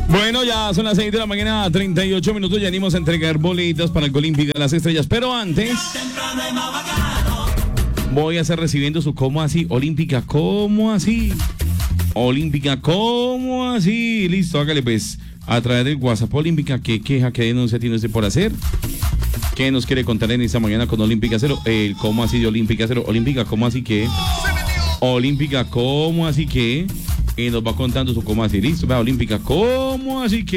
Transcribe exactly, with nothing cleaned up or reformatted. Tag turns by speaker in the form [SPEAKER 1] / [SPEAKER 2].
[SPEAKER 1] Bueno, ya son las seis de la mañana, treinta y ocho minutos. Ya venimos a entregar boletas para el Olímpica de las Estrellas. Pero antes, voy a estar recibiendo su ¿cómo así? Olímpica, ¿cómo así? Olímpica, ¿cómo así? Listo, hágale pues. A través del WhatsApp Olímpica, ¿qué queja, qué denuncia tiene usted por hacer? ¿Qué nos quiere contar en esta mañana con Olímpica Cero? El ¿cómo así de Olímpica Cero? Olímpica, ¿cómo así que? Olímpica, ¿cómo así que? Y nos va contando su ¿cómo así? Listo, vea, Olímpica, ¿cómo así que?